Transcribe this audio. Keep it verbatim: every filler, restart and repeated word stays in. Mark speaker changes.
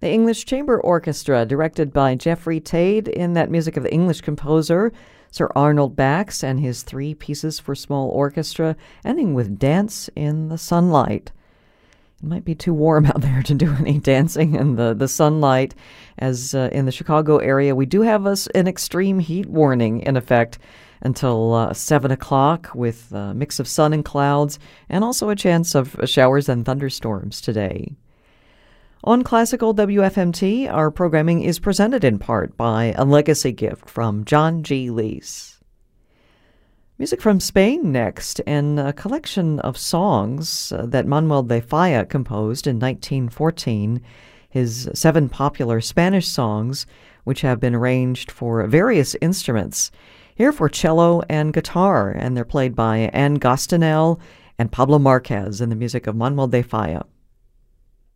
Speaker 1: The English Chamber Orchestra, directed by Jeffrey Tade, in that music of the English composer Sir Arnold Bax and his three pieces for small orchestra, ending with Dance in the Sunlight. It might be too warm out there to do any dancing in the, the sunlight, as uh, in the Chicago area we do have us an extreme heat warning in effect until uh, seven o'clock, with a mix of sun and clouds, and also a chance of showers and thunderstorms today. On Classical W F M T, our programming is presented in part by a legacy gift from John G. Lees. Music from Spain next, and a collection of songs uh, that Manuel de Falla composed in nineteen fourteen, his seven popular Spanish songs, which have been arranged for various instruments, here for cello and guitar, and they're played by Anne Gostinell and Pablo Marquez in the music of Manuel de Falla.